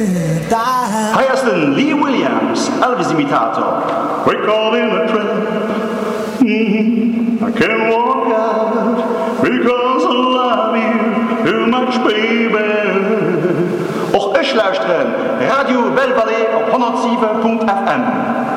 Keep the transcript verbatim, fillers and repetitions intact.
Hiersten Lee Williams, Elvis-Imitator. We're caught in a trap. Mm-hmm. I can't walk out because I love you too much, baby. Och ich luisteren Radio Belle Vallée op honderdzeven punt f m.